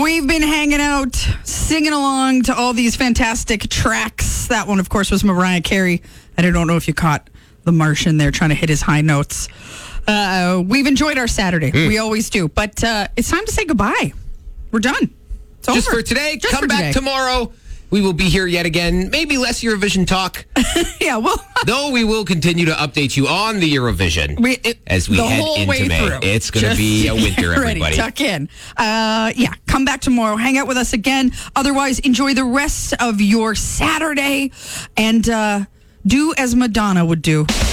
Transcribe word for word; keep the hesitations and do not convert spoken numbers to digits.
We've been hanging out, singing along to all these fantastic tracks. That one, of course, was Mariah Carey. And I don't know if you caught the Martian there trying to hit his high notes. Uh, we've enjoyed our Saturday. Mm. We always do. But uh, it's time to say goodbye. We're done. It's Just over. for today. Just Come for back today. tomorrow. We will be here yet again. Maybe less Eurovision talk. Yeah, well. Though we will continue to update you on the Eurovision We, it, as we the head whole into way May. through. It's going to Just be a winter, get ready, everybody. Tuck in. Uh, yeah, come back tomorrow. Hang out with us again. Otherwise, enjoy the rest of your Saturday and uh, do as Madonna would do.